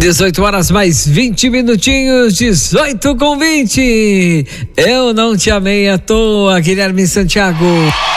18 horas mais 20 minutinhos, 18 com 20. Eu não te amei à toa, Guilherme Santiago.